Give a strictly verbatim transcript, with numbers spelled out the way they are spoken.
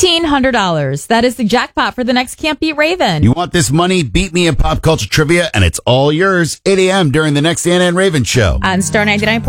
fifteen hundred dollars. That is the jackpot for the next Can't Beat Raven. You want this money? Beat me in pop culture trivia, and it's all yours. eight a.m. during the next Anna and Raven show. On Star ninety-nine point